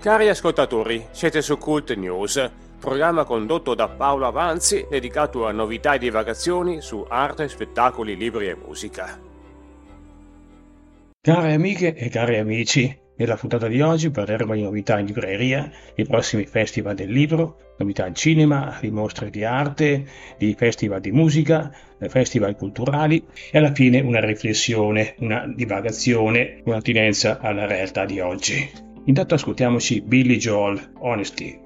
Cari ascoltatori, siete su Cult News, programma condotto da Paolo Avanzi dedicato a novità e divagazioni su arte, spettacoli, libri e musica. Care amiche e cari amici, nella puntata di oggi parleremo di novità in libreria, i prossimi festival del libro, novità in cinema, di mostre di arte, di festival di musica, festival culturali e alla fine una riflessione, una divagazione, un'attinenza alla realtà di oggi. Intanto ascoltiamoci Billy Joel, Honesty.